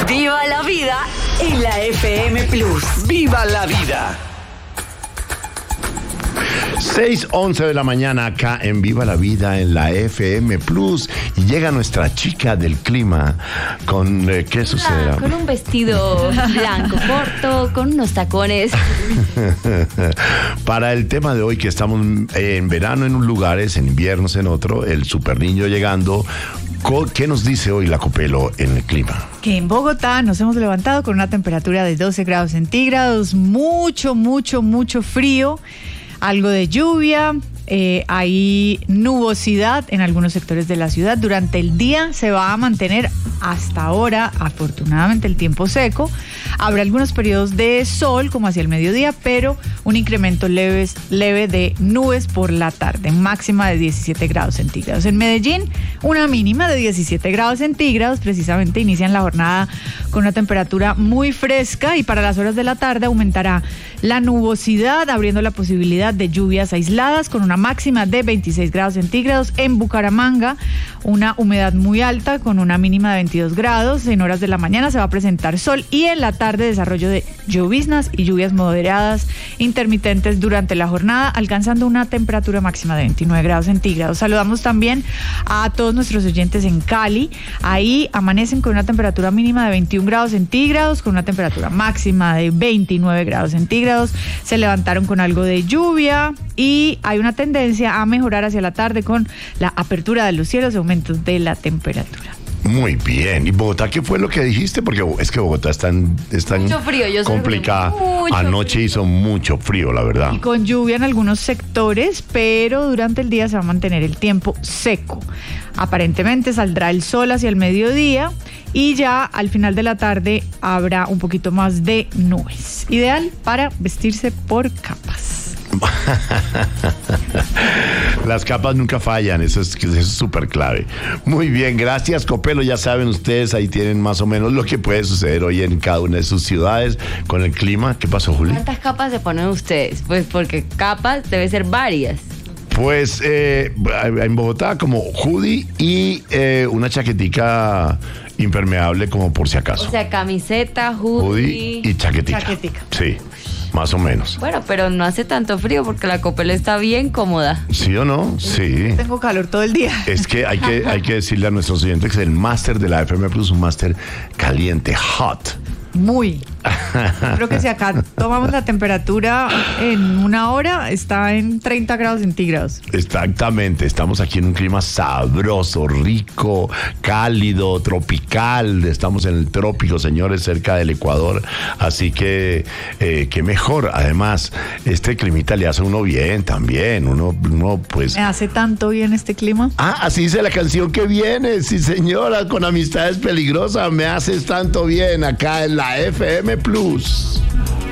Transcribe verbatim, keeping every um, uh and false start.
Viva la vida en la F M Plus. ¡Viva la vida! seis once de la mañana acá en Viva la Vida en la F M Plus y llega nuestra chica del clima con eh, ¿qué sucederá? Con un vestido blanco corto, con unos tacones. Para el tema de hoy, que estamos en verano en unos lugares, en inviernos en otro, el super niño llegando. ¿Qué nos dice hoy la Copelo en el clima? Que en Bogotá nos hemos levantado con una temperatura de doce grados centígrados, mucho, mucho, mucho frío, algo de lluvia, eh, hay nubosidad en algunos sectores de la ciudad. Durante el día se va a mantener hasta ahora, afortunadamente, el tiempo seco. Habrá algunos periodos de sol, como hacia el mediodía, pero un incremento leves, leve de nubes por la tarde, máxima de diecisiete grados centígrados. En Medellín, una mínima de diecisiete grados centígrados, precisamente inician la jornada con una temperatura muy fresca y para las horas de la tarde aumentará la nubosidad, abriendo la posibilidad de lluvias aisladas con una máxima de veintiséis grados centígrados. En Bucaramanga, una humedad muy alta con una mínima de veintidós grados. En horas de la mañana se va a presentar sol y en la tarde desarrollo de lloviznas y lluvias moderadas intermitentes durante la jornada, alcanzando una temperatura máxima de veintinueve grados centígrados. Saludamos también a todos nuestros oyentes en Cali. Ahí amanecen con una temperatura mínima de veintiún grados centígrados, con una temperatura máxima de veintinueve grados centígrados. Se levantaron con algo de lluvia y hay una tendencia a mejorar hacia la tarde con la apertura de los cielos y aumentos de la temperatura. Muy bien. ¿Y Bogotá qué fue lo que dijiste? Porque es que Bogotá es tan, es tan Mucho frío, yo sé complicada. mucho Anoche frío. hizo mucho frío, la verdad. Y con lluvia en algunos sectores, pero durante el día se va a mantener el tiempo seco. Aparentemente saldrá el sol hacia el mediodía y ya al final de la tarde habrá un poquito más de nubes. Ideal para vestirse por capas. Las capas nunca fallan, eso es eso es súper clave. Muy bien, gracias Copelo. Ya saben ustedes, ahí tienen más o menos lo que puede suceder hoy en cada una de sus ciudades con el clima. ¿Qué pasó, Juli? ¿Cuántas capas se ponen ustedes? Pues porque capas debe ser varias. Pues eh, en Bogotá como hoodie y eh, una chaquetica impermeable como por si acaso. O sea, camiseta, hoodie. Hoodie y chaquetica. Chaquetica. Sí, más o menos. Bueno, pero no hace tanto frío porque la Copelo está bien cómoda. ¿Sí o no? Sí. Tengo calor todo el día. Es que hay que, hay que decirle a nuestros oyentes que el máster de la F M Plus, un máster caliente, hot. Muy. Creo que si acá tomamos la temperatura en una hora, está en treinta grados centígrados. Exactamente, estamos aquí en un clima sabroso, rico, cálido, tropical. Estamos en el trópico, señores, cerca del Ecuador. Así que, eh, qué mejor. Además, este climita le hace a uno bien también. Uno, uno pues... ¿Me hace tanto bien este clima? Ah, así dice la canción que viene. Sí, señora, con amistades peligrosas. Me haces tanto bien acá en la F M Plus.